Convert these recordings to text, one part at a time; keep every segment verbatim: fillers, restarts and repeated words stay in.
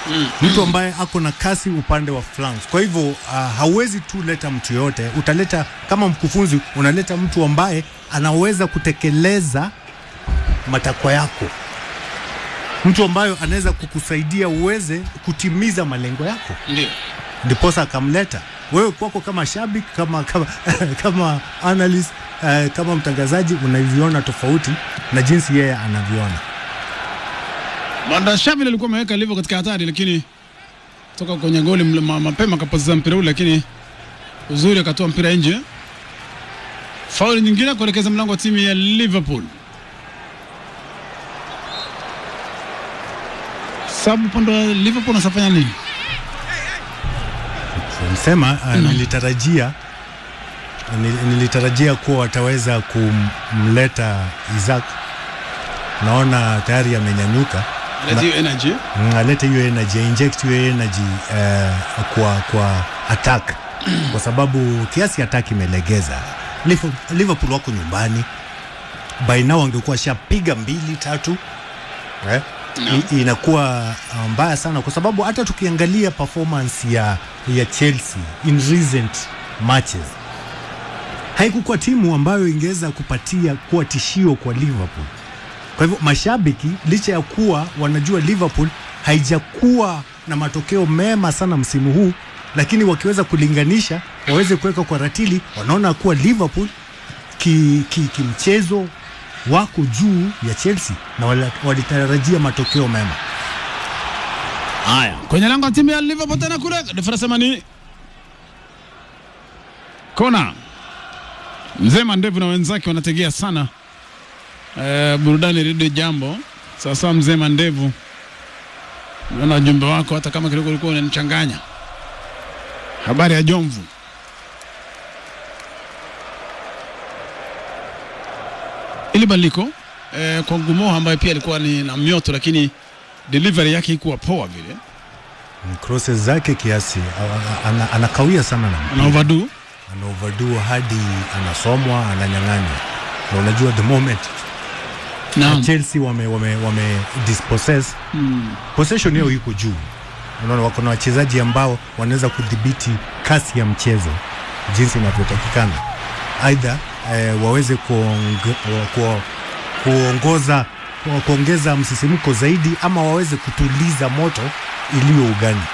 mm. mtu ambaye ako na kasi upande wa flanks. Kwa hivyo uh, hauwezi tu leta mtu yote, utaleta kama mkufunzi unaleta mtu ambaye anaweza kutekeleza matakwa yako, mtu ambaye anaweza kukusaidia uweze kutimiza malengo yako. Ndio ndiposa akamleta wewe kwako kama shabiki, kama kama kama analyst, uh, kama mtangazaji, unaviona tofauti na jinsi yeye anaviona. Banda Shavile alikuwa ameweka Liverpool katika hatari, lakini toka kwenye goli mapema akapoteza mpira ule, lakini uzuri akatoa mpira nje. Fauli nyingine kuelekeza mlango wa timu ya Liverpool. Sababu pande wa Liverpool anafanya nini? Nisema uh, mm. nilitarajia nilitarajia kuwa wataweza kumleta Isaac. Naona tayari amenyanyuka. Alete hiyo energy. Alete hiyo energy, inject hiyo energy uh, kwa kwa attack. Kwa sababu kiasi attack imelegeza. Liverpool wako nyumbani. By now angekuwa shapiga mbili tatu. Eh? No. Inakuwa mbaya sana kwa sababu hata tukiangalia performance ya ya Chelsea in recent matches, haikuwa timu ambayo ingeweza kupatia kuwa tishio kwa Liverpool. Kwa hivyo mashabiki licha ya kuwa wanajua Liverpool haijakuwa na matokeo mema sana msimu huu, lakini wakiweza kulinganisha, waweze kuweka kwa ratili, wanaona kuwa Liverpool ki, ki, kimchezo wako juu ya Chelsea na walitarajia matokeo mema. Haya, kwenye lango timu ya Liverpool tena kule, defara sema nini? Kona. Mzee Mandevu na wenzake wanategea sana eh, burudani redio jambo. Sasa Mzee Mandevu, naona ujumbe wako hata kama kidogo ulikuwa unanichanganya. Habari ya Jomvu. Ili baliko eh, kwa Ngumoha ambaye pia alikuwa ni na mioto, lakini delivery yake ikuwa poa vile. Crosses zake kiasi anakawia ana sana na ana overdo ana overdo hadi anasomwa, ananyang'anywa. Na unajua the moment na Chelsea wame wame wame dispossess hmm. possession yao iko juu. Unaona wako na wachezaji ambao wanaweza kudhibiti kasi ya mchezo jinsi inavyotakikana. Aidha eh, waweze kuongo, ku, kuongoza ku, kuongeza msisimko zaidi, ama waweze kutuliza moto iliyo ugani.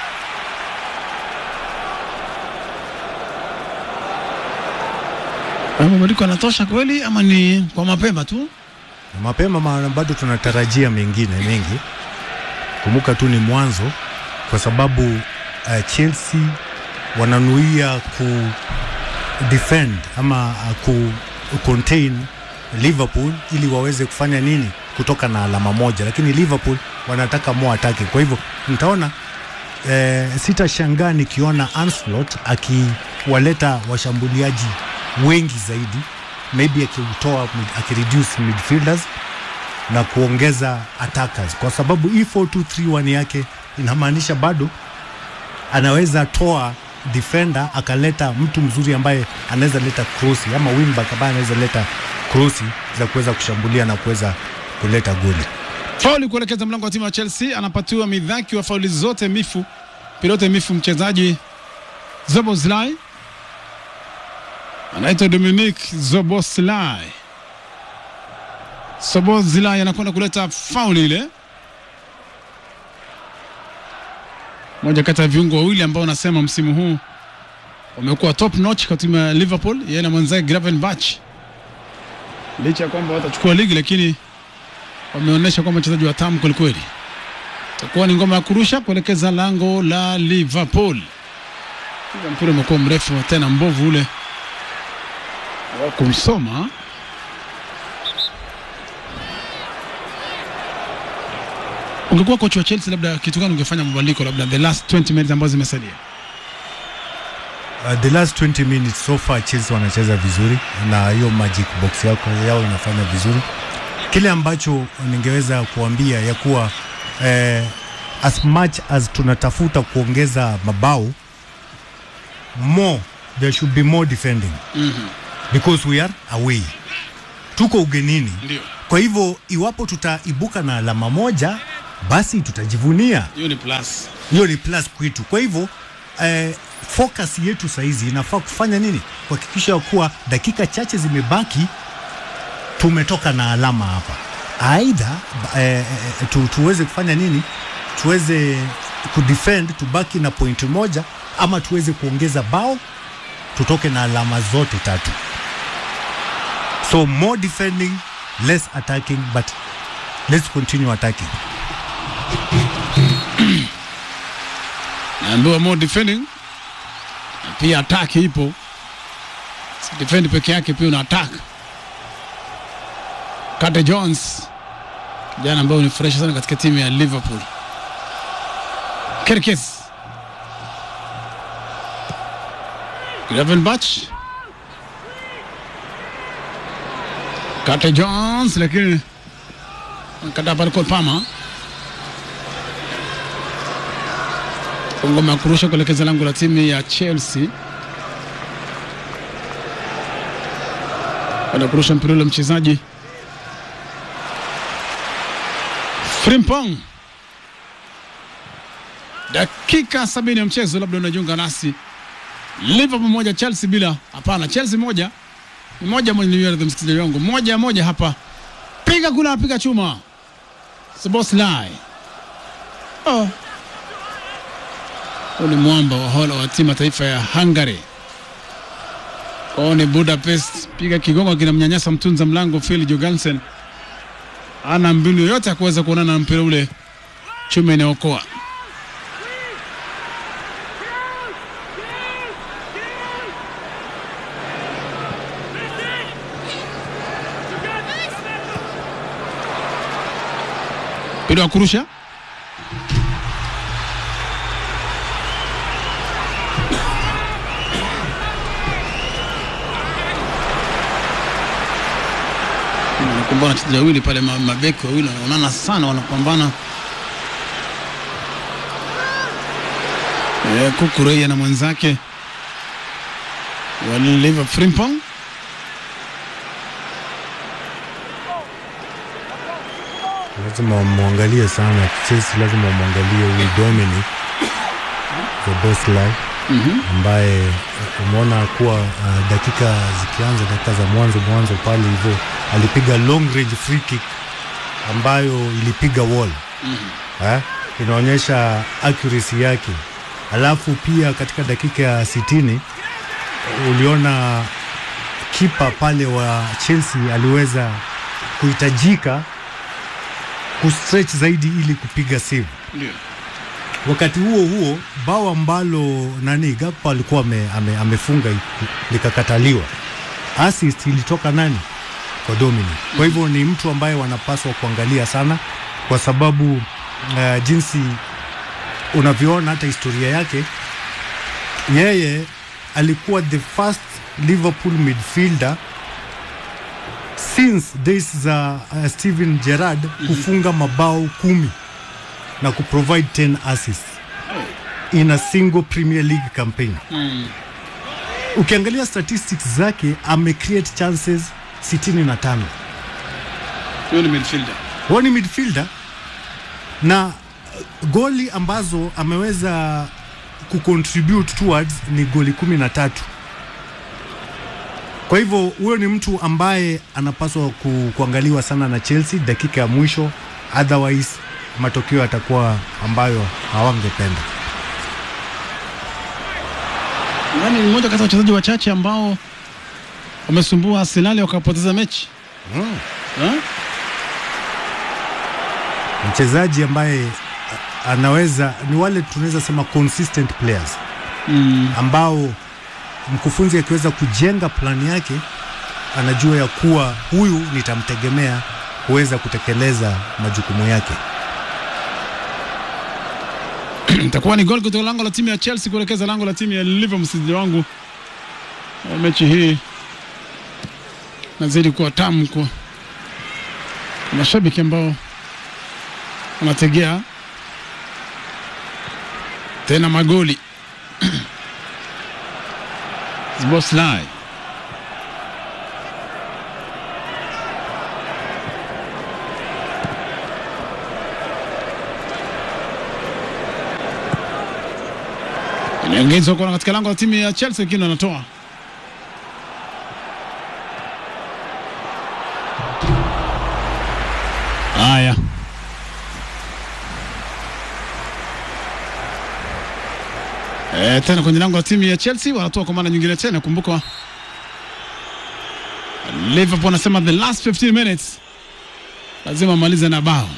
Mabadiliko yanatosha kweli ama ni kwa mapema tu? Mapema, maana bado tunatarajia mengine mengi. Kumbuka tu ni mwanzo, kwa sababu uh, Chelsea wananuia ku defend ama uh, ku contain Liverpool ili waweze kufanya nini kutoka na alama moja, lakini Liverpool wanataka more attack. Kwa hivyo mtaona eh, sitashangaa nikiona Ancelotti akiwaleta washambuliaji wengi zaidi, maybe akitoa akireduce midfielders na kuongeza attackers, kwa sababu hii four two three one yake inamaanisha bado anaweza toa defender akaleta mtu mzuri ambaye anaweza leta cross, ama wingback ambaye anaweza leta cross za kuweza kushambulia na kuweza kuleta goli. Fauli kuelekeza mlango wa timu ya Chelsea, anapatiwa midhaki wa fauli zote mifu, pilote mifu mchezaji Zoboslai. Anaitwa Dominic Zoboslai. Zoboslai anakwenda kuleta fauli ile. Moja kati ya viungo wawili ambao nasema msimu huu wamekuwa top notch kwa timu ya Liverpool, yeye na mwanzake Gravenberch. Licha ya kwamba watachukua ligi, lakini wameonyesha kwamba wachezaji wa tamu kweli kweli. Itakuwa ni ngoma ya kurusha kuelekeza lango la Liverpool. Mpira umekuwa mrefu tena mbovu ule wa kumsoma. Ungekuwa coach wa Chelsea, labda kitu gani ungefanya mabadiliko labda the last twenty minutes ambazo zimesalia? Uh, the last twenty minutes so far Chelsea wanacheza vizuri na hiyo magic box yako yao inafanya vizuri. Kile ambacho ningeweza kuambia ya kuwa eh, as much as tunatafuta kuongeza mabao, more there should be more defending. Mhm. Because we are away. Tuko ugenini. Ndio. Kwa hivyo iwapo tutaibuka na alama moja, basi tutajivunia. Hiyo ni plus. Hiyo ni plus kwetu. Kwa hivyo eh, focus yetu saizi inafaa kufanya nini? Kuhakikisha kuwa dakika chache zimebaki tumetoka na alama hapa. Aidha eh, tu, tuweze kufanya nini? Tuweze kudefend tubaki na pointi moja, ama tuweze kuongeza bao tutoke na alama zote tatu. So more defending, less attacking, but let's continue attacking. Naambiwa more defending, pia attack ipo. Si defend peke yake, pia una attack. Curtis Jones, kijana ambaye ni fresh sana katika timu ya Liverpool. Kirkes, Gravenbach, Curtis Jones, lakini kada pale kwa Palmer. Ngoma kurusha kuelekeza lango la timu ya Chelsea. Ana kurusha mpira ule mchezaji Frimpong. Dakika sabini ya mchezo, labda unajiunga nasi. Liverpool moja Chelsea bila. Hapana, Chelsea moja. Ni moja moja, ni yule msikilizaji wangu. Moja moja hapa. Piga kula, piga chuma. Szoboszlai. Oh. Ni mwamba wa hola wa timu taifa ya Hungary. Kone Budapest, piga kigongo kinamnyanyasa mtunza mlango Phil Johansen. Ana mbinu yote ya kuweza kuonana na mpira ule, chuma inaokoa. Mpira wa kurusha kumbana wachezaji wawili pale, mabeki wawili wanaonana sana, wanapambana. Eh, Kukureya na mwenzake wa Liverpool Frimpong. Lazima muangalie sana Chelsea, lazima muangalie huyu Dominic Szoboszlai Mhm. ambaye umeona kuwa uh, dakika zikianza, dakika za mwanzo mwanzo pale hivyo alipiga long range free kick ambayo ilipiga wall. Mhm. Eh, inaonyesha accuracy yake. Alafu pia katika dakika ya sitini uliona kipa pale wa Chelsea aliweza kuhitajika kustretch zaidi ili kupiga save. Ndio. Wakati huo huo bao ambalo nani Gakpo alikuwa ame, ame, amefunga likakataliwa. Assist ilitoka nani? Kwa Dominic. Kwa hivyo ni mtu ambaye wanapaswa kuangalia sana, kwa sababu uh, jinsi unavyoona hata historia yake, yeye alikuwa the first Liverpool midfielder since days za uh, Steven Gerrard kufunga mabao kumi na kuprovide ten assists in a single Premier League campaign. Mm. Ukiangalia statistics zake, ame create chances sitini na tano. Huyo ni midfielder. Huyo ni midfielder, na goli ambazo ameweza kucontribute towards ni goli kumi na tatu. Kwa hivyo huyo ni mtu ambaye anapaswa ku, kuangaliwa sana na Chelsea dakika ya mwisho, otherwise matokeo yatakuwa ambayo hawangependa. Nani ni mmoja kati ya wachezaji wachache ambao wamesumbua Arsenal wakapoteza mechi. Mm. Ha? Mchezaji ambaye anaweza, ni wale tunaweza sema consistent players. Mm. Ambao mkufunzi akiweza kujenga plani yake, anajua ya kuwa huyu nitamtegemea kuweza kutekeleza majukumu yake. Itakuwa ni goli kutoka lango la timu ya Chelsea kuelekeza lango la timu ya Liverpool. Msiji wangu, mechi hii nazidi kuwa tamu kwa mashabiki ambao wanategea tena magoli. Szoboszlai, Inaongezwa kwa katika lango la timu ya Chelsea, lakini anatoa. Haya. Eh, tena kwenye lango la timu ya Chelsea wanatoa kwa mara nyingine tena. Kumbuka Liverpool anasema the last fifteen minutes lazima malize na bao.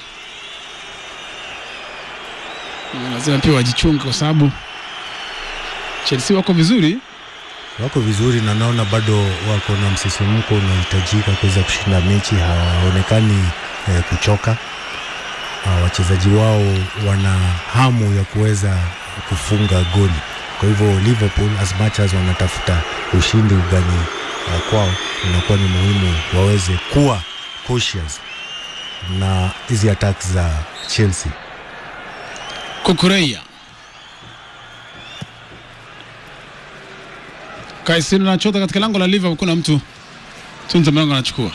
Lazima pia wajichunge kwa sababu Chelsea wako vizuri. Wako vizuri na naona bado wako na msisimko unahitajika kuweza kushinda mechi. Hawaonekani eh, kuchoka. Uh, wachezaji wao wana hamu ya kuweza kufunga goli. Kwa hivyo Liverpool as much as wanatafuta ushindi ugani uh, kwao, inakuwa ni muhimu waweze kuwa cautious na hizi attacks za Chelsea. Kukureya Kaisini anachota katika lango la Liverpool, kuna mtu tunza mlango anachukua.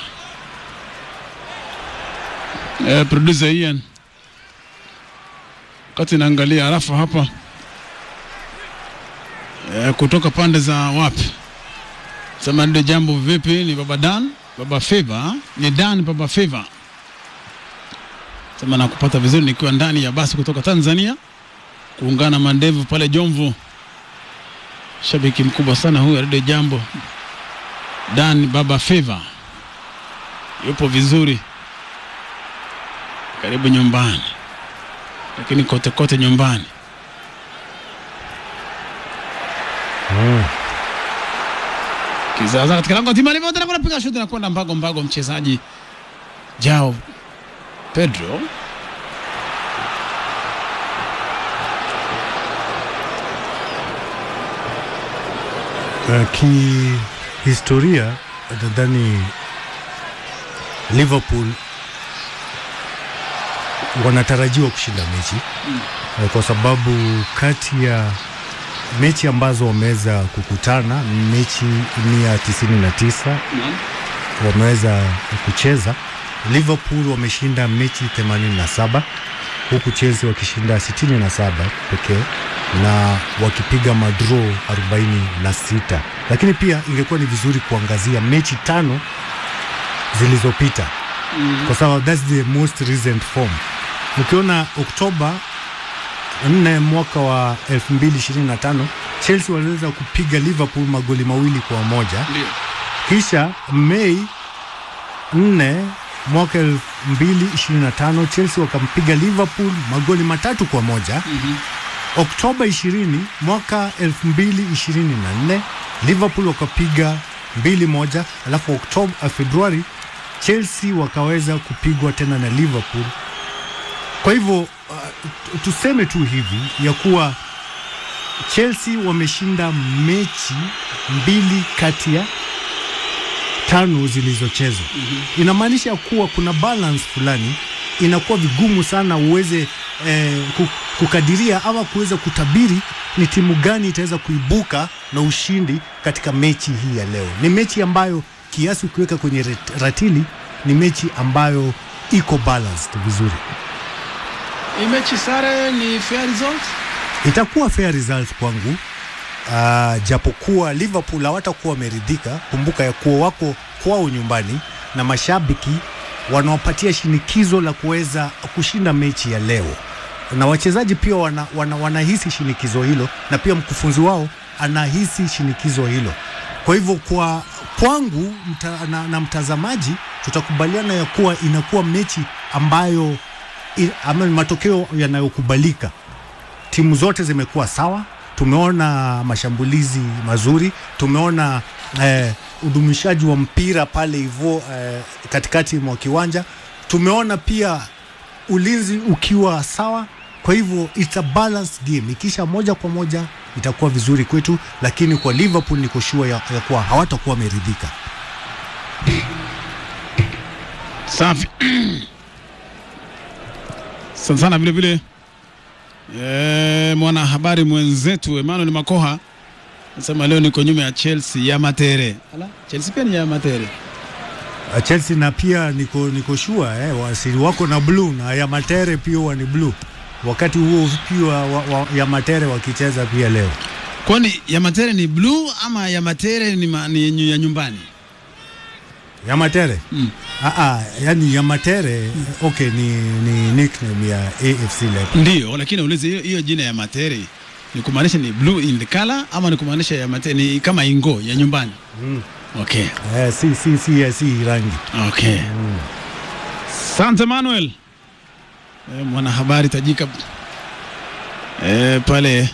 Eh, producer Ian kati naangalia arafa hapa eh, kutoka pande za wapi. Sema ndio jambo vipi, ni baba Dan, baba Favor, ni Dan baba Favor. Sema na kupata vizuri nikiwa ndani ya basi kutoka Tanzania kuungana mandevu pale Jomvu. Shabiki mkubwa sana huyu Radio Jambo. Dan baba Favor yupo vizuri, karibu nyumbani, lakini kote kote nyumbani. Mm. Kizaza katika lango timu Liverpool tena kunapiga shuti na kwenda mbago mbago mchezaji Jao Pedro. Uh, ki historia nadhani Liverpool wanatarajiwa kushinda mechi mm. uh, kwa sababu kati ya mechi ambazo wameweza kukutana mechi mia tisini na tisa mm. wameweza kucheza, Liverpool wameshinda mechi themanini na saba huku Chelsea wakishinda sitini na saba pekee na wakipiga madraw arobaini na sita. Lakini pia ingekuwa ni vizuri kuangazia mechi tano zilizopita mm. kwa sababu that's the most recent form. Ukiona Oktoba nne mwaka wa elfu mbili ishirini na tano Chelsea waliweza kupiga Liverpool magoli mawili kwa moja. Ndio. Kisha Mei nne mwaka elfu mbili ishirini na tano Chelsea wakampiga Liverpool magoli matatu kwa moja. Mm-hmm. Oktoba ishirini mwaka elfu mbili ishirini na nne Liverpool wakapiga mbili moja, alafu Oktoba Februari Chelsea wakaweza kupigwa tena na Liverpool. Kwa hivyo uh, tuseme tu hivi ya kuwa Chelsea wameshinda mechi mbili kati ya tano zilizochezwa. Mm-hmm. Inamaanisha kuwa kuna balance fulani, inakuwa vigumu sana uweze eh, kukadiria ama kuweza kutabiri ni timu gani itaweza kuibuka na ushindi katika mechi hii ya leo. Ni mechi ambayo kiasi ukiweka kwenye ratili ni mechi ambayo iko balanced vizuri. Hii mechi sare ni fair result? Itakuwa fair result kwangu. Uh, japokuwa Liverpool hawatakuwa wameridhika. Kumbuka ya kuwa wako kwao nyumbani na mashabiki wanawapatia shinikizo la kuweza kushinda mechi ya leo, na wachezaji pia wana, wana, wanahisi shinikizo hilo, na pia mkufunzi wao anahisi shinikizo hilo. Kwa hivyo kwa kwangu mta, na, na mtazamaji tutakubaliana ya kuwa inakuwa mechi ambayo ama matokeo yanayokubalika. Timu zote zimekuwa sawa. Tumeona mashambulizi mazuri, tumeona eh, udumishaji wa mpira pale hivyo eh, katikati mwa kiwanja, tumeona pia ulinzi ukiwa sawa. Kwa hivyo it's a balanced game. Ikisha moja kwa moja itakuwa vizuri kwetu, lakini kwa Liverpool niko sure ya, ya kuwa hawatakuwa wameridhika. Safi. Sana sana vile vile Eh, mwana habari mwenzetu Emmanuel Makoha nasema leo niko nyuma ya Chelsea ya Matere. Ala, Chelsea pia ni ya Matere. Uh, Chelsea na pia niko niko sure eh, wasiri wako na blue na ya Matere pia wa ni blue. Wakati huo pia wa, wa, ya Matere wakicheza pia leo. Kwani ya Matere ni blue ama ya Matere ni, ma, ni ya nyumbani? Ya Matere? Mm. Ah ah, yani ya Matere mm. Okay, ni ni nickname ya A F C Leopards. Ndio, lakini ulize hiyo hiyo jina ya Matere ni kumaanisha ni blue in the color ama ni kumaanisha ya Matere ni kama ingo ya nyumbani? Mm. Okay. Eh, si si si ya si rangi. Okay. Mm. Santa Manuel. Eh, mwanahabari tajika eh, pale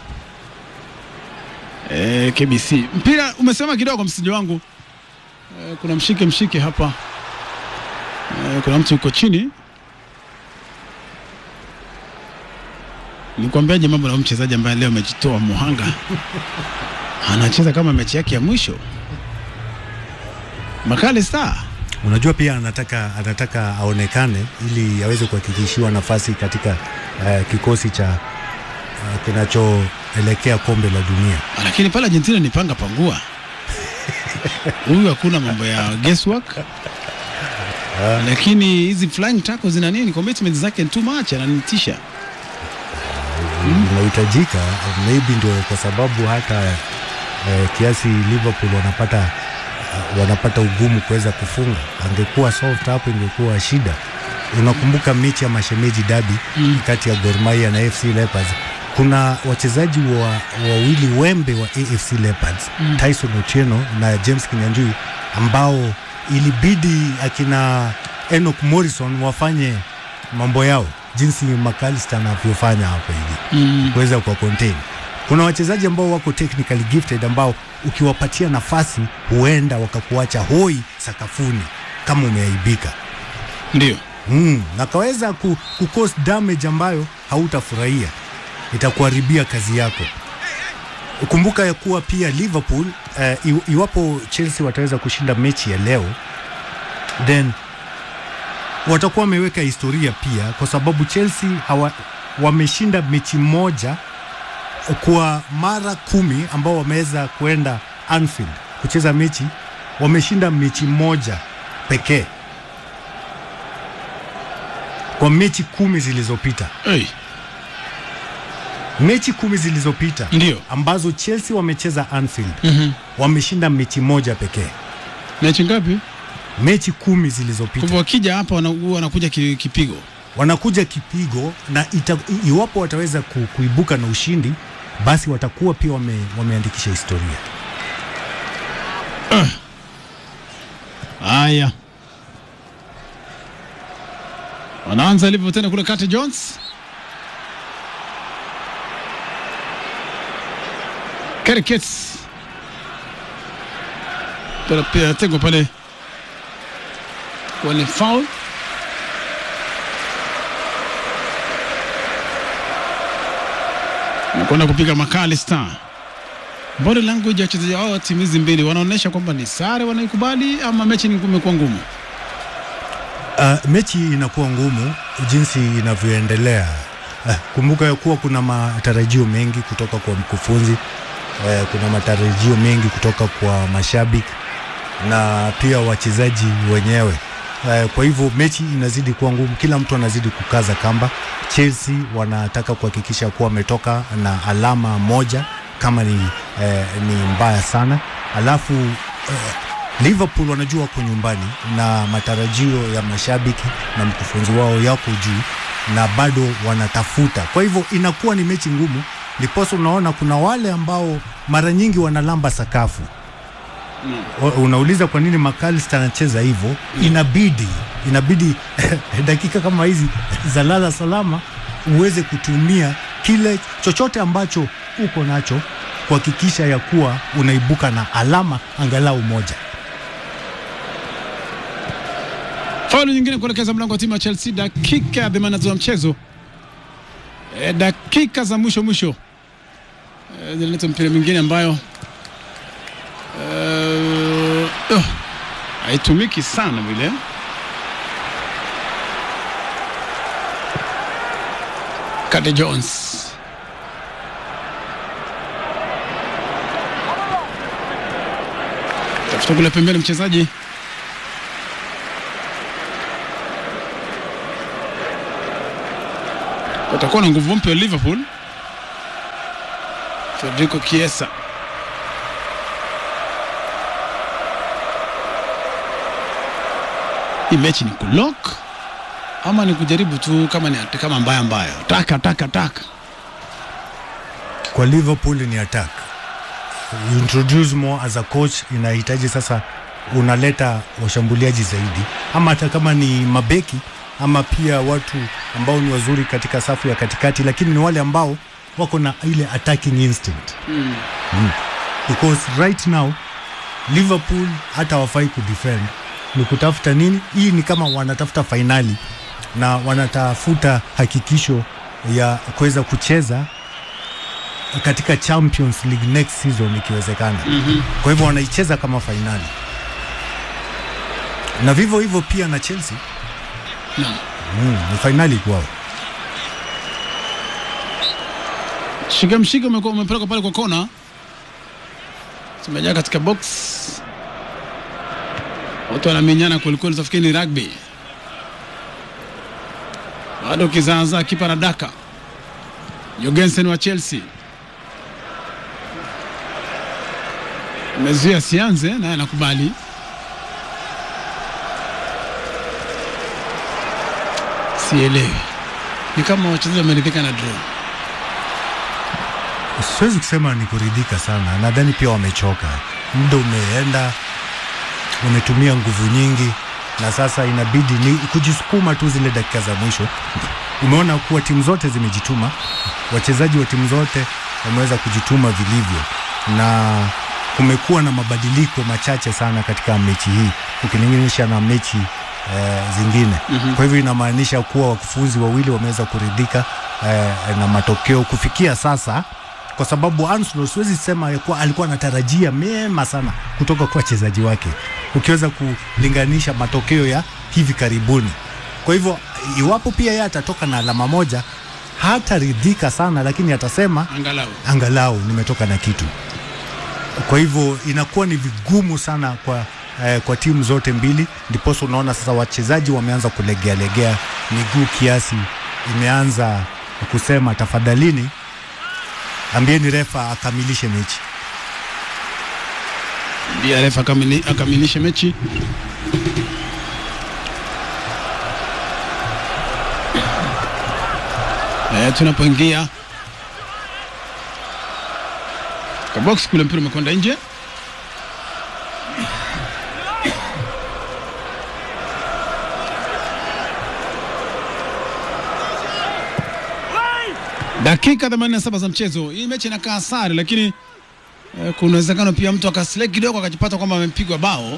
eh, K B C. Mpira umesema kidogo msiji wangu. Eh, kuna mshike mshike hapa. Eh, kuna mtu yuko chini. Nikwambiaje mambo na mchezaji ambaye leo amejitoa muhanga. Anacheza kama mechi yake ya mwisho. McAllister. Unajua pia anataka anataka aonekane ili aweze kuhakikishiwa nafasi katika uh, kikosi cha uh, kinachoelekea kombe la dunia. Lakini pale Argentina ni panga pangua. Huyu hakuna mambo ya guesswork. Uh, lakini hizi flying tackles zina nini? Commitment zake too much, ananitisha. Inahitajika mm. Maybe ndio kwa sababu hata uh, kiasi Liverpool wanapata uh, wanapata ugumu kuweza kufunga. Angekuwa soft hapo ingekuwa shida. Unakumbuka mechi ya mashemeji derby mm. kati ya Gor Mahia na A F C Leopards? Kuna wachezaji wa wawili wembe wa A F C Leopards mm. Tyson Otieno na James Kinyanjui ambao ilibidi akina Enoch Morrison wafanye mambo yao jinsi McAllister anavyofanya hapo hivi mm. kuweza kwa contain. Kuna wachezaji ambao wako technically gifted ambao ukiwapatia nafasi huenda wakakuacha hoi sakafuni kama umeaibika. Ndio. Mm, na kaweza ku, ku cause damage ambayo hautafurahia. Itakuharibia kazi yako. Kumbuka ya kuwa pia Liverpool uh, iwapo Chelsea wataweza kushinda mechi ya leo, then watakuwa wameweka historia pia, kwa sababu Chelsea hawa, wameshinda mechi moja kwa mara kumi ambao wameweza kuenda Anfield kucheza mechi, wameshinda mechi moja pekee kwa mechi kumi zilizopita. Hey. Mechi kumi zilizopita ndio ambazo Chelsea wamecheza Anfield mm-hmm. wameshinda mechi moja pekee. Mechi ngapi? Mechi kumi zilizopita. Kwa wakija hapa wanakuja kipigo. Wanakuja kipigo na ita, iwapo wataweza ku, kuibuka na ushindi, basi watakuwa pia wame, wameandikisha historia. Haya. Uh. Wanaanza ilivyo tena kule Curtis Jones. Kerry Kitts. Pela pia tengo pale. Wale foul. Nakwenda kupiga McAllister. Body language ya wachezaji hao timu hizi mbili wanaonesha kwamba ni sare wanaikubali ama mechi ni imekuwa ngumu. Uh, mechi inakuwa ngumu jinsi inavyoendelea. Uh, kumbuka ya kuwa kuna matarajio mengi kutoka kwa mkufunzi, uh, kuna matarajio mengi kutoka kwa mashabiki na pia wachezaji wenyewe. Uh, kwa hivyo mechi inazidi kuwa ngumu, kila mtu anazidi kukaza kamba. Chelsea wanataka kuhakikisha kuwa wametoka na alama moja kama ni, eh, ni mbaya sana. Alafu eh, Liverpool wanajua kwa nyumbani na matarajio ya mashabiki na mkufunzi wao yako juu na bado wanatafuta. Kwa hivyo inakuwa ni mechi ngumu. Ndiposa unaona kuna wale ambao mara nyingi wanalamba sakafu. Mm. Unauliza kwa nini McAllister anacheza hivyo? Inabidi inabidi dakika kama hizi za lala salama uweze kutumia kile chochote ambacho uko nacho kuhakikisha ya kuwa unaibuka na alama angalau moja. Faulu nyingine kuelekeza mlango wa timu ya Chelsea dakika themanini za mchezo. E, dakika za mwisho mwisho. E, zilileta mpira mwingine ambayo Uh, uh, haitumiki sana vile. Curtis Jones. Tafuta kule pembeni mchezaji. Watakuwa na nguvu mpya Liverpool. Federico Chiesa. mechi ni kulock ama ni kujaribu tu kama ni kama mbaya mbaya taka taka taka? Kwa Liverpool ni attack. You introduce more as a coach, inahitaji sasa unaleta washambuliaji zaidi, ama hata kama ni mabeki ama pia watu ambao ni wazuri katika safu ya katikati, lakini ni wale ambao wako na ile attacking instinct. Mm. Mm. Because right now Liverpool hata wafai kudefend, ni kutafuta nini? Hii ni kama wanatafuta finali na wanatafuta hakikisho ya kuweza kucheza katika Champions League next season ikiwezekana. Mm-hmm. Kwa hivyo wanaicheza kama finali. Na vivyo hivyo pia na Chelsea. No. Mm, ni finali kwao. Shiga mshiga umekuwa umepeleka pale kwa kona. Tumejaa katika box. Watu wanamenyana kwelikweli, tafikiri ni rugby. Bado kizaza kipa na daka. Jorgensen wa Chelsea. Mezuia sianze naye anakubali. Sielewi. Ni kama wachezaji wameridhika na draw. Siwezi kusema ni kuridhika sana. Nadhani pia wamechoka. Muda umeenda, wametumia nguvu nyingi, na sasa inabidi ni kujisukuma tu zile dakika za mwisho. Umeona kuwa timu zote zimejituma, wachezaji wa timu zote wameweza kujituma vilivyo, na kumekuwa na mabadiliko machache sana katika mechi hii ukilinganisha na mechi eh, zingine. Mm-hmm. Kwa hivyo inamaanisha kuwa wakufunzi wawili wameweza kuridhika eh, na matokeo kufikia sasa, kwa sababu Ancelotti siwezi sema kuwa alikuwa anatarajia mema sana kutoka kwa wachezaji wake ukiweza kulinganisha matokeo ya hivi karibuni. Kwa hivyo iwapo pia yeye atatoka na alama moja, hataridhika sana, lakini atasema angalau angalau nimetoka na kitu. Kwa hivyo inakuwa ni vigumu sana kwa eh, kwa timu zote mbili. Ndipo unaona sasa wachezaji wameanza kulegea legea miguu kiasi, imeanza kusema tafadhalini ambieni refa akamilishe mechi. Ndio refa akamili, akamilishe mechi. Eh, tunapoingia kwa box kule, mpira umekwenda nje. Dakika themanini na saba za mchezo. Hii mechi inakaa sare, lakini eh, kuna uwezekano pia mtu akaselect kidogo akajipata kwamba amepigwa bao.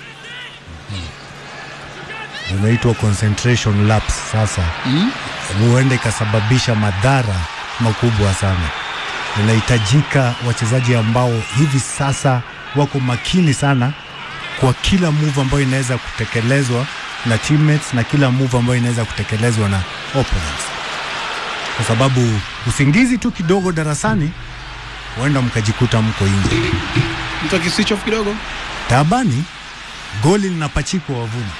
Inaitwa concentration lapse sasa. Mm. Huenda ikasababisha madhara makubwa sana. Inahitajika wachezaji ambao hivi sasa wako makini sana kwa kila move ambayo inaweza kutekelezwa na teammates na kila move ambayo inaweza kutekelezwa na opponents. Kwa sababu usingizi tu kidogo darasani, huenda mkajikuta mko nje. Mtu akiswitch off kidogo, tabani goli linapachikwa wavuni.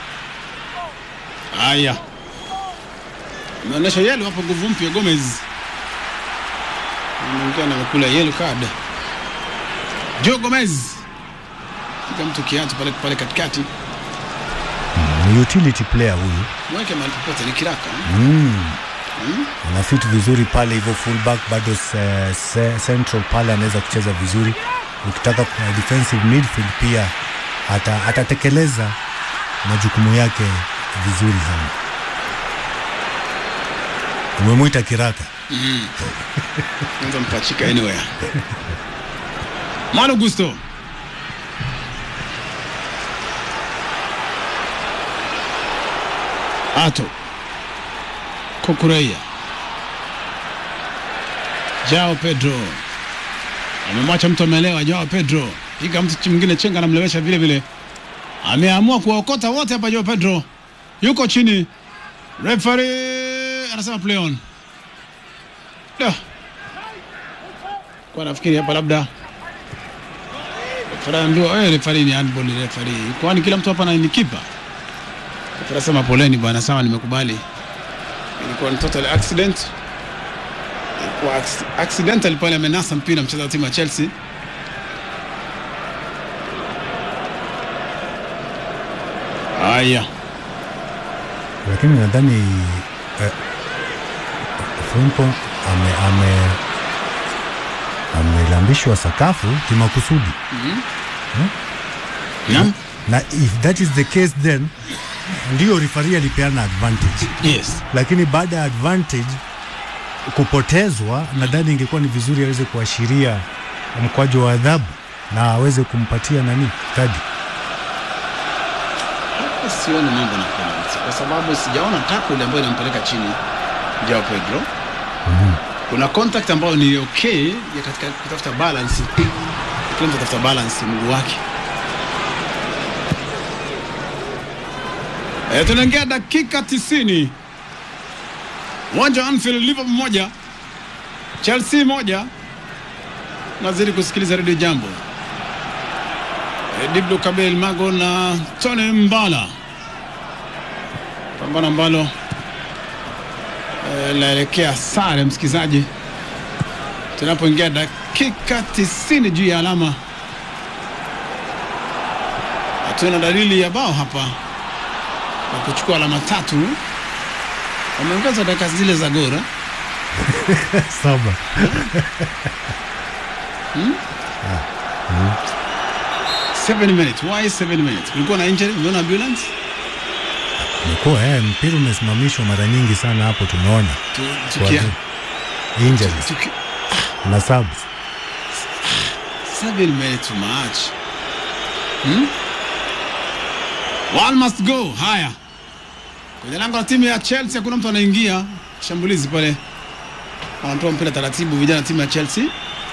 Haya. Naonesha yellow hapo, nguvu mpya Gomez. Anaonekana amekula yellow card. Joe Gomez. Kika mtu kiatu pale pale katikati. Mm, utility player huyu. Mweke mahali popote ni kiraka. Mm. Mm. Anafit vizuri pale hivyo, fullback bado se, se, central pale anaweza kucheza vizuri. Ukitaka kwa defensive midfield pia ata atatekeleza majukumu yake vizuri sana. Umemwita kiraka. Mhm. Ndio mpachika anywhere. Malo Gusto. Ato. Kukureia. Joao Pedro. Amemwacha mtu amelewa. Joao Pedro. Piga mtu mwingine chenga anamlewesha vile vile. Ameamua kuwaokota wote hapa. Joao Pedro yuko chini. Referee anasema play on. Da. Kwa nafikiri hapa labda referee ndio eh referee ni handball referee. Kwani kila mtu hapa ni kipa. Referee anasema poleni bwana, sawa nimekubali. Ilikuwa ni total accident. Ilikuwa accidental pale, amenasa mpira mchezaji wa timu ya Chelsea. Haya. lakini nadhani eh, Frimpong ame ame amelambishwa sakafu kimakusudi. Mm-hmm. Hmm? Naam. Na if that is the case then ndio referee alipeana advantage. Yes. Lakini baada ya advantage kupotezwa, nadhani ingekuwa ni vizuri aweze kuashiria mkwaju wa adhabu na aweze kumpatia nani kadi. Sioni mambo na penalty kwa sababu sijaona tackle ambayo inampeleka chini Joao Pedro. Mm-hmm. Kuna contact ambayo ni okay ya katika kutafuta balance. Kuna kutafuta balance mguu wake. Eh, tunaingia dakika tisini. Uwanja wa Anfield, Liverpool moja, Chelsea moja. Nazidi kusikiliza Radio Jambo. Diblo Kabel Mago na Tony Mbala. Pambano ambalo e, laelekea sare msikizaji. Tunapoingia dakika tisini juu ya alama. Hatuna dalili ya bao hapa na kuchukua alama tatu. Wameongeza dakika zile za gora. Saba. Hmm? Ah. Hmm. seven minutes. Why seven minutes? Kulikuwa na injury, umeona ambulance? Niko eh, mpira umesimamishwa mara nyingi sana hapo tumeona. Tukia injuries. Tuki... Na subs. seven minutes too much. Hmm? One must go. Haya. Kwenye lango la timu ya Chelsea kuna mtu anaingia shambulizi pale. Anatoa mpira taratibu vijana timu ya Chelsea.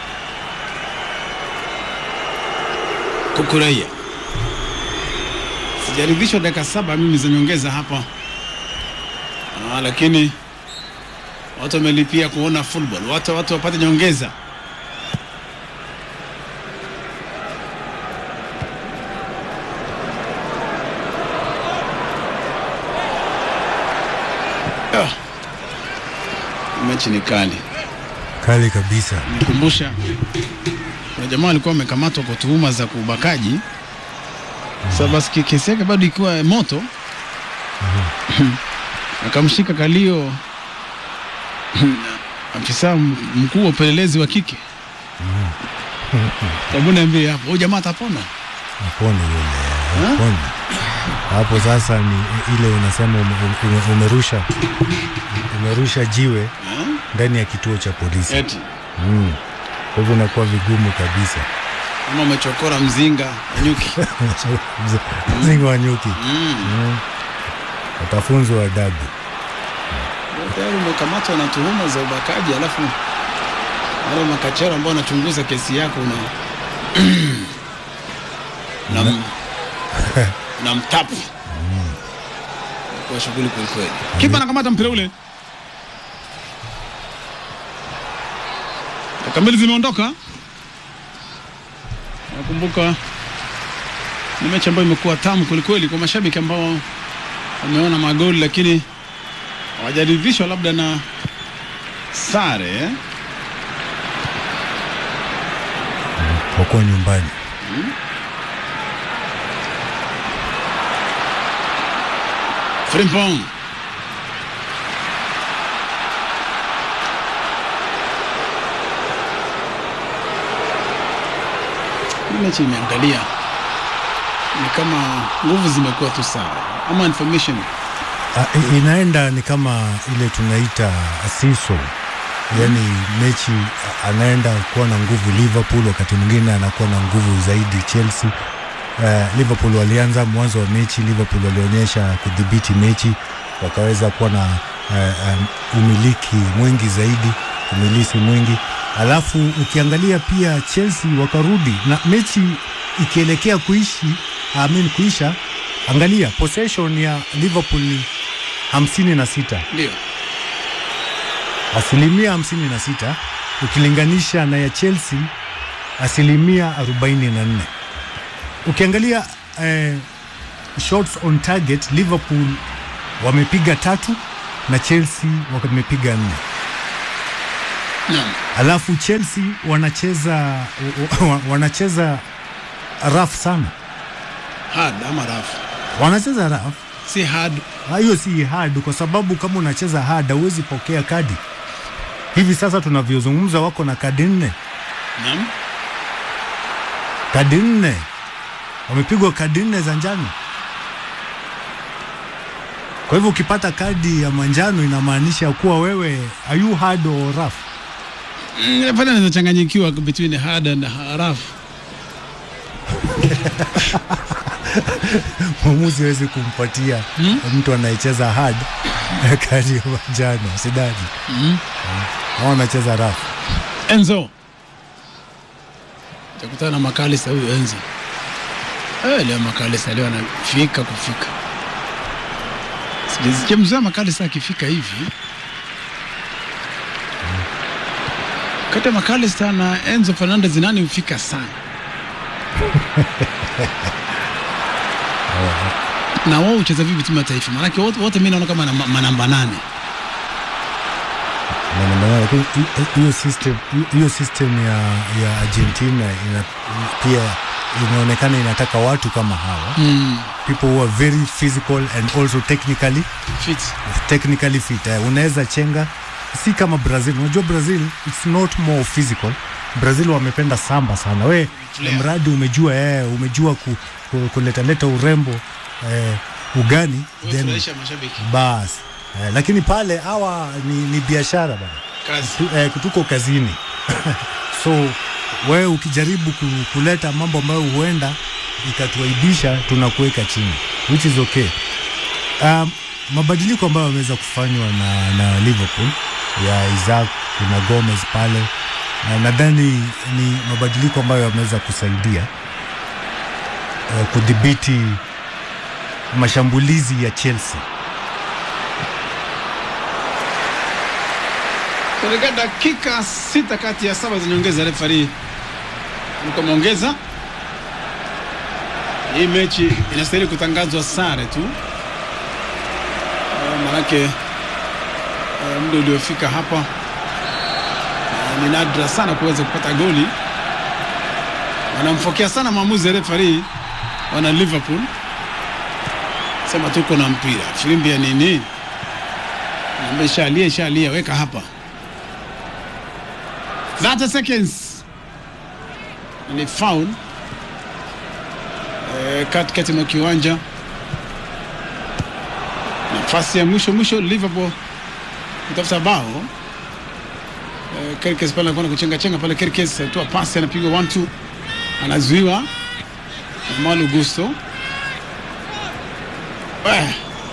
Kukureia. Sijaridhishwa dakika saba mimi za nyongeza hapa. Ah, lakini watu wamelipia kuona football. Watu watu wapate nyongeza. Ah. Mechi ni kali. Kali kabisa. Nikumbusha kuna jamaa alikuwa amekamatwa kwa tuhuma za kubakaji. Mm. Sasa basi kesi yake bado ikiwa moto. Mm. Akamshika kalio afisa mkuu wa upelelezi wa kike. Mm. Hebu niambie hapo, huyo jamaa atapona? Apone yule. Apone. Hapo sasa ni ile unasema ume, ume, umerusha umerusha jiwe ndani ya kituo cha polisi. Eti. Mm. Kwa hivyo inakuwa vigumu kabisa. Kama umechokora mzinga wa nyuki. Mzinga wa nyuki. Mm. Mm. Utafunzwa adabu. Tayari umekamatwa na tuhuma za ubakaji, alafu wale makachero ambao wanachunguza kesi yako una na na mtapu. Mm. Kwa shughuli kweli kweli. Kipa anakamata mpira ule. Kamili zimeondoka. Nakumbuka ni mechi ambayo imekuwa tamu kweli kweli kwa mashabiki ambao wameona magoli lakini hawajaridhishwa labda na sare eh? Wako nyumbani. Hmm? Frimpong. Mechi imeangalia ni kama nguvu zimekuwa tu sawa ama information uh, inaenda ni kama ile tunaita asiso. Yani mechi anaenda kuwa na nguvu Liverpool, wakati mwingine anakuwa na nguvu zaidi Chelsea. Uh, Liverpool walianza mwanzo wa mechi, Liverpool walionyesha kudhibiti mechi, wakaweza kuwa na uh, um, umiliki mwingi zaidi, umilisi mwingi. Alafu ukiangalia pia Chelsea wakarudi na mechi ikielekea kuishi, I mean kuisha, angalia possession ya Liverpool ni hamsini na sita. Ndio. Asilimia hamsini na sita ukilinganisha na ya Chelsea asilimia arobaini na nne. Ukiangalia eh, shots on target, Liverpool wamepiga tatu na Chelsea wamepiga nne. No. Alafu Chelsea wanacheza wanacheza rough sana. Hard ama rough. Wanacheza rough si hard. Hiyo si hard kwa sababu kama unacheza hard hauwezi pokea kadi. Hivi sasa tunavyozungumza wako na kadi nne. Naam. Kadi nne. Wamepigwa kadi nne za njano. Kwa hivyo ukipata kadi ya manjano inamaanisha kuwa wewe are you hard or rough? Mm, pale ninachanganyikiwa between hard and rough. Mwamuzi hawezi kumpatia hmm? mtu anayecheza hard kadi ya manjano, sidani. Mm. Hao anacheza rough. Enzo. Takutana na Makalisa huyu Enzo. Eh, leo Makalisa leo anafika kufika. Sijasikia mzee Makalisa akifika hivi. Kati Makalisa na Enzo Fernandez nani hufika sana? Na wao ucheza vipi timu ya taifa? Maana wote wote mimi naona kama namba nane. Namba nane, hiyo system hiyo system ya ya Argentina ina pia inaonekana inataka watu kama hawa. Mm. People who are very physical and also technically fit. Technically fit. Uh, unaweza chenga si kama Brazil. Unajua Brazil it's not more physical. Brazil wamependa samba sana. We mradi umejua eh umejua ku, ku, kuleta leta urembo eh, ugani then bas. Eh, lakini pale hawa ni, ni biashara bana. Kazi. Eh, tuko kazini. So wewe ukijaribu kuleta mambo ambayo huenda ikatuaibisha tunakuweka chini, which is okay. Um, mabadiliko ambayo yameweza kufanywa na, na Liverpool ya Isaac na Gomez pale, na nadhani ni mabadiliko ambayo yameweza kusaidia uh, kudhibiti mashambulizi ya Chelsea. Katika dakika sita kati ya saba za nyongeza referee mkomeongeza. Hii mechi inastahili kutangazwa sare tu. Uh, manake uh, muda uliofika hapa uh, ni nadra sana kuweza kupata goli. Wanamfokea sana maamuzi ya referee wana Liverpool. Sema tuko na mpira. Filimbi ya nini? Naomba shalia shalia weka hapa. thirty seconds. Ni foul. Eh, katikati mwa kiwanja. Nafasi ya mwisho mwisho Liverpool kutafuta bao. Eh, Kerkez pale anakwenda kuchenga chenga pale. Kerkez atoa pasi, anapiga one two. Anazuiwa na Malo Gusto. Eh.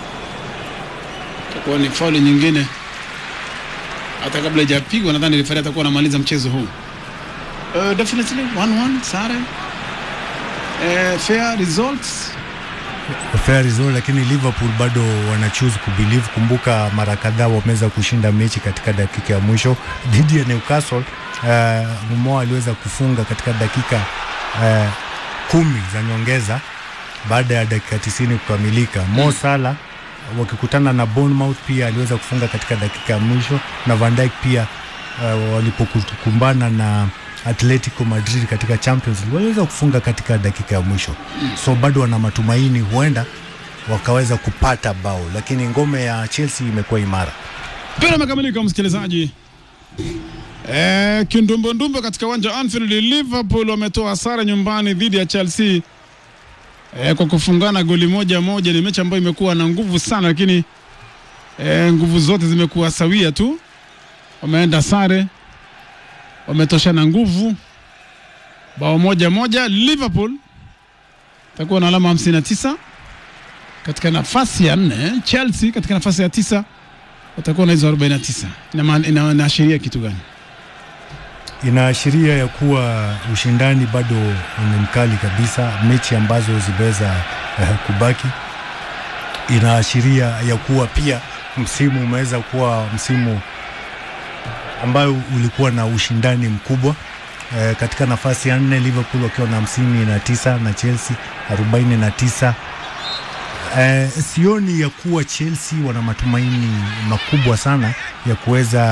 Kwa ni foul nyingine. Hata kabla hajapigwa nadhani referee atakuwa anamaliza mchezo huu. Uh, definitely one one sare. Uh, fair results. Fair result, lakini Liverpool bado wana choose ku believe. Kumbuka mara kadhaa wameweza kushinda mechi katika dakika ya mwisho dhidi ya Newcastle. Uh, Momo aliweza kufunga katika dakika uh, kumi za nyongeza baada ya dakika tisini kukamilika. Mm. Mo Salah wakikutana na Bournemouth pia aliweza kufunga katika dakika ya mwisho, na Van Dijk pia uh, walipokumbana na Atletico Madrid katika Champions League waliweza kufunga katika dakika ya mwisho. Mm. So bado wana matumaini huenda wakaweza kupata bao, lakini ngome ya Chelsea imekuwa imara. Pena makamilika msikilizaji. Eh, kindumbo ndumbo katika uwanja Anfield. Liverpool wametoa sare nyumbani dhidi ya Chelsea. Eh, kwa kufungana goli moja moja. Ni mechi ambayo imekuwa na nguvu sana, lakini eh, nguvu zote zimekuwa sawia tu. Wameenda sare, wametoshana nguvu, bao moja moja. Liverpool takuwa na alama hamsini na tisa katika nafasi ya nne. Chelsea katika nafasi ya tisa watakuwa na hizo arobaini na tisa. Ina inaashiria kitu gani? Inaashiria ya kuwa ushindani bado ni mkali kabisa, mechi ambazo zimeweza uh, kubaki. Inaashiria ya kuwa pia msimu umeweza kuwa msimu ambayo ulikuwa na ushindani mkubwa. Uh, katika nafasi ya nne Liverpool wakiwa na hamsini na tisa na Chelsea arobaini na tisa. Uh, sioni ya kuwa Chelsea wana matumaini makubwa sana ya kuweza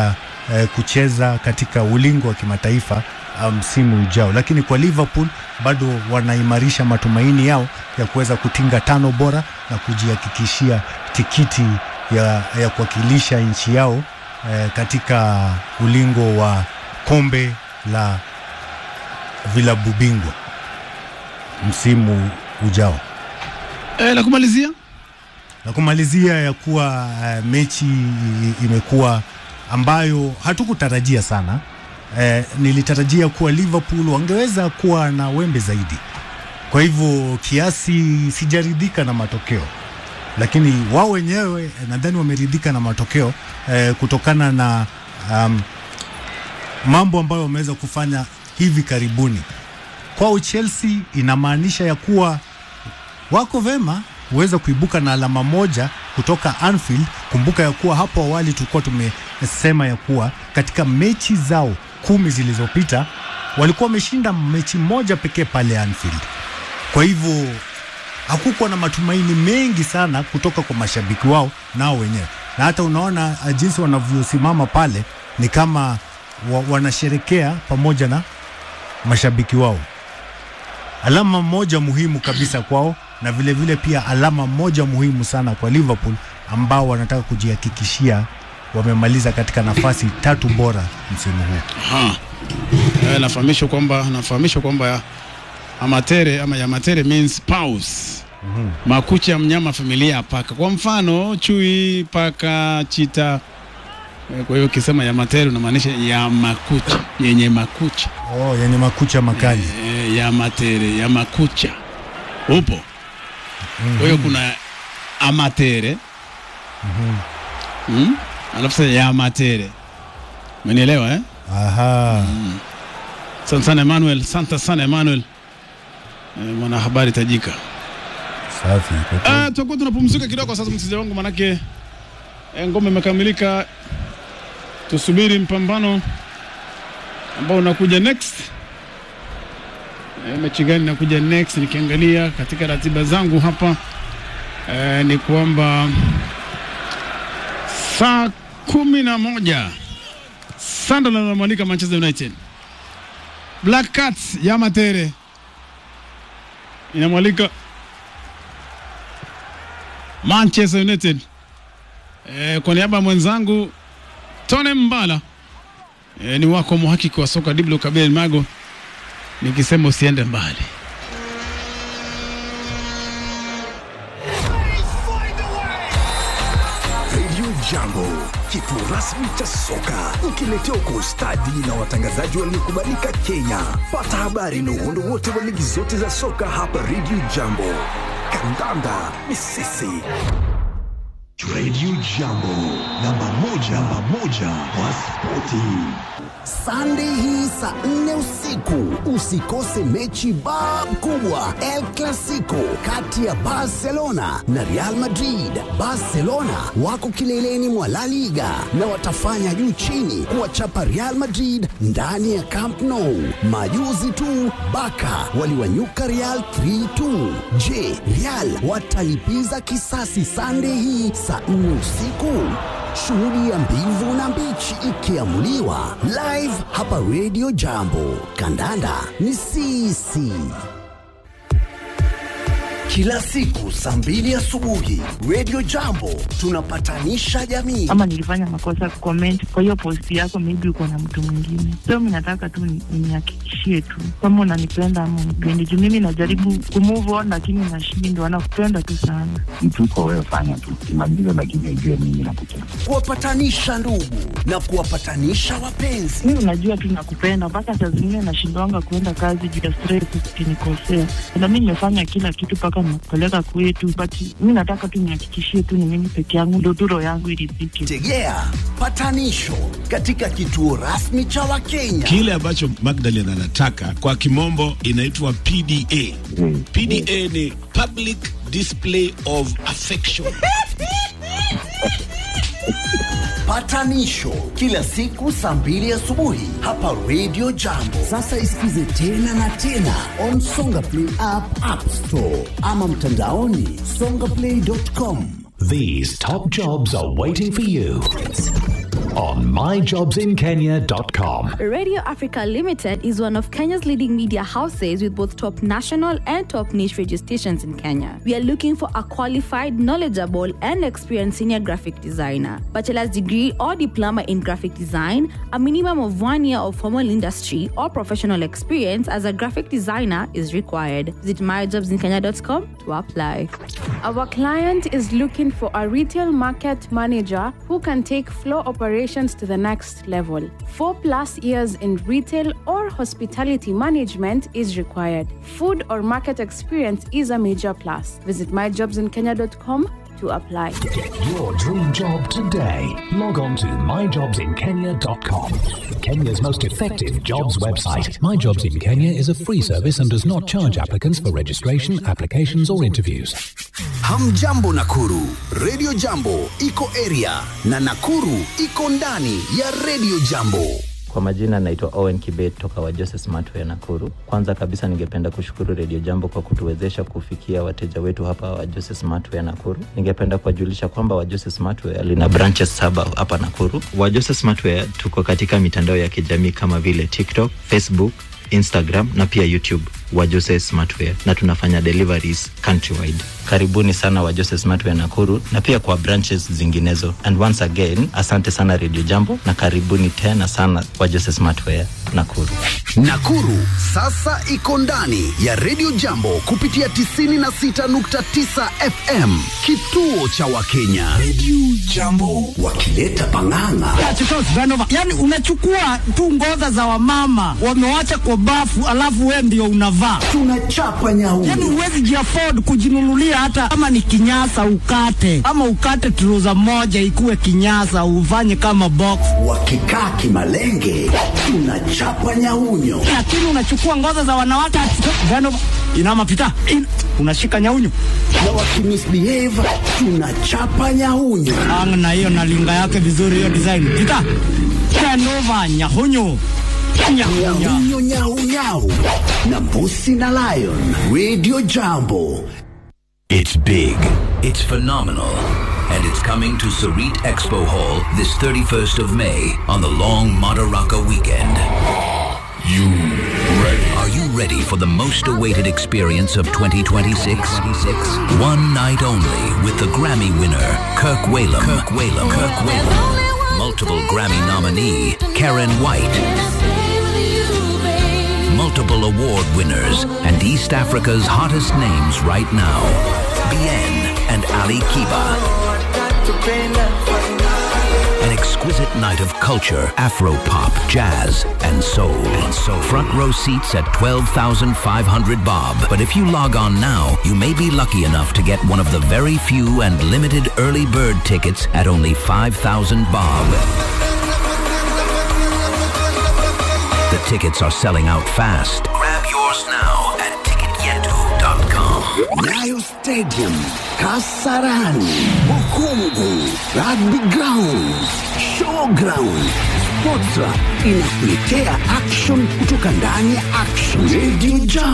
eh, kucheza katika ulingo wa kimataifa msimu um, ujao. Lakini kwa Liverpool bado wanaimarisha matumaini yao ya kuweza kutinga tano bora na kujihakikishia tikiti ya, ya kuwakilisha nchi yao eh, katika ulingo wa kombe la vilabu bingwa msimu ujao. E, la kumalizia na kumalizia ya kuwa uh, mechi imekuwa ambayo hatukutarajia sana. Uh, nilitarajia kuwa Liverpool wangeweza kuwa na wembe zaidi, kwa hivyo kiasi sijaridhika na matokeo, lakini wao wenyewe nadhani wameridhika na matokeo uh, kutokana na um, mambo ambayo wameweza kufanya hivi karibuni. Kwa Chelsea inamaanisha ya kuwa wako vema uweza kuibuka na alama moja kutoka Anfield. Kumbuka ya kuwa hapo awali tulikuwa tumesema ya kuwa katika mechi zao kumi zilizopita walikuwa wameshinda mechi moja pekee pale Anfield. Kwa hivyo hakukuwa na matumaini mengi sana kutoka kwa mashabiki wao nao wenyewe, na hata unaona uh, jinsi wanavyosimama pale ni kama wa, wanasherekea pamoja na mashabiki wao. Alama moja muhimu kabisa kwao, na vile vile pia alama moja muhimu sana kwa Liverpool ambao wanataka kujihakikishia wamemaliza katika nafasi tatu bora msimu huu. Aha. Eh, nafahamishwa kwamba nafahamishwa kwamba amatere ama ya matere means spouse. Mm-hmm. Makucha ya mnyama familia paka. Kwa mfano chui, paka, chita. Kwa hiyo ukisema ya matere unamaanisha ya makucha, yenye makucha. Oh, yenye makucha makali. E, ya matere, ya makucha. Upo. Mm-hmm. Kwa hiyo kuna amatere. Mhm. Mm? Alafu sasa ya matere. Umenielewa eh? Aha. Mm. Asante sana Emmanuel, asante sana Emmanuel. E, mwana habari tajika. Safi. Ah, tutakuwa tunapumzika kidogo sasa msikizaji wangu, manake e, ngome imekamilika. Tusubiri mpambano ambao unakuja next. E, mechi gani inakuja next? Nikiangalia katika ratiba zangu hapa e, ni kwamba saa kumi na moja Sunderland wanamwalika Manchester United. Black Cats ya Matere inamwalika Manchester United. E, kwa niaba mwenzangu Tone Mbala, e, ni wako muhakiki wa soka Diblo Kabel Mago, nikisema usiende mbali. Jambo, kitu rasmi cha soka ukiletea kwa ustadi na watangazaji waliokubalika Kenya. Pata habari na uhondo wote wa ligi zote za soka hapa Radio Jambo. Kandanda ni sisi. Radio Jambo, namba moja, namba moja wa spoti. Sunday hii saa nne usiku usikose mechi bab kubwa El Clasico kati ya Barcelona na Real Madrid. Barcelona wako kileleni mwa La Liga na watafanya juu chini kuwachapa Real Madrid ndani ya Camp Nou. Majuzi tu Barca waliwanyuka Real three two. Je, Real watalipiza kisasi Sunday hii saa nne usiku? Shuhudia mbivu na mbichi ikiamuliwa live hapa Radio Jambo. Kandanda ni sisi. Kila siku saa mbili asubuhi Radio Jambo tunapatanisha jamii. Kama nilifanya makosa comment kwa hiyo post yako, maybe uko na mtu mwingine. So mimi nataka tu nihakikishie tu kama unanipenda ama unipendi. Mimi najaribu kumove on lakini nashindwa. Nakupenda tu sana. Mtu uko wewe fanya tu kimaliza, lakini ujue mimi nakupenda. Kuwapatanisha ndugu na kuwapatanisha wapenzi. Mimi unajua tu nakupenda, mpaka saa zingine nashindwanga kuenda kazi juu ya stress ukinikosea. Na mimi nimefanya kila kitu paka nakupeleka kwetu, but mimi nataka tu nihakikishie tu ni mimi peke yangu ndio duro yangu iliziki. Tegea patanisho katika kituo rasmi cha Wakenya. Kile ambacho Magdalena anataka kwa kimombo inaitwa P D A. Mm. P D A ni public display of affection. Patanisho kila siku saa mbili asubuhi hapa Radio Jambo. Sasa isikize tena na tena on Songa Play app, App Store ama mtandaoni songaplay dot com. These top jobs are waiting for you on my jobs in kenya dot com. Radio Africa Limited is one of Kenya's leading media houses with both top national and top niche radio stations in Kenya. We are looking for a qualified, knowledgeable, and experienced senior graphic designer. Bachelor's degree or diploma in graphic design, a minimum of one year of formal industry or professional experience as a graphic designer is required. Visit my jobs in kenya dot com to apply. Our client is looking for a retail market manager who can take floor operations to the next level. Four plus years in retail or hospitality management is required. Food or market experience is a major plus. Visit my jobs in kenya dot com to apply. Get your dream job today. Log on to my jobs in kenya dot com. Kenya's most effective jobs website. My Jobs in Kenya is a free service and does not charge applicants for registration, applications or interviews. Hamjambo Nakuru, Radio Jambo iko area na Nakuru iko ndani ya Radio Jambo. Kwa majina naitwa Owen Kibet toka wa Joseph Smartwear Nakuru. Kwanza kabisa ningependa kushukuru Radio Jambo kwa kutuwezesha kufikia wateja wetu hapa wa Joseph Smartwear Nakuru. Ningependa kuwajulisha kwamba wa Joseph Smartwear lina branches saba hapa Nakuru. Wa Joseph Smartwear tuko katika mitandao ya kijamii kama vile TikTok, Facebook, Instagram na pia YouTube wa Joseph Smartwear, na tunafanya deliveries countrywide. Karibuni sana wa Joseph Smartwear Nakuru na pia kwa branches zinginezo. And once again, asante sana Radio Jambo na karibuni tena sana wa Joseph Smartwear Nakuru. Nakuru sasa iko ndani ya Radio Jambo kupitia tisini na sita nukta tisa F M, kituo cha Wakenya. Radio Jambo wakileta pang'ang'a. Yani unachukua tu ngoza za wamama wamewacha kwa bafu alafu wewe ndio unavaa. Tunachapa nyau. Yani huwezi jiafford kujinunulia hata kama ni kinyasa ukate. Ama ukate trouser moja ikuwe kinyasa ufanye kama box. Wakikaa kimalenge tunachapa nyaunyo. Lakini unachukua ngoza za wanawake gano inama pita in, unashika nyaunyo. Na wakimisbehave tunachapa nyaunyo. Ang na hiyo na linga yake vizuri hiyo design. Pita kanova nyaunyo. Nyau nyau nyau na Bossy na Lion. Radio Jambo. It's big, it's phenomenal, and it's coming to Sarit Expo Hall this thirty-first of May on the long Madaraka weekend. You ready? Are you ready for the most awaited experience of twenty twenty-six? One night only with the Grammy winner, Kirk Whalum. Kirk Whalum. Kirk Whalum. Multiple Grammy nominee, Karen White. Multiple award winners and East Africa's hottest names right now, Bien and Ali Kiba. An exquisite night of culture, Afro-pop, jazz, and soul. And soul. Front row seats at twelve thousand five hundred bob. But if you log on now, you may be lucky enough to get one of the very few and limited early bird tickets at only five thousand bob. The tickets are selling out fast. Grab yours now at ticket yetu dot com. Nyayo Stadium, Kasarani, Bukungu, Rugby Ground, Showground. Sportsra inakuletea action kutoka ndani ya Action. Radio Jambo.